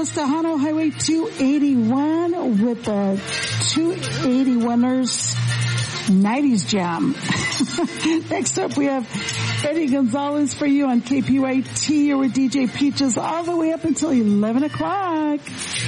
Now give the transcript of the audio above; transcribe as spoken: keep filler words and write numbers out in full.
us Tejano Highway two eighty-one with the two eighty-one ers nineties Jam. Next up, we have Eddie Gonzalez for you on K P Y T. You're with D J Peaches all the way up until eleven o'clock.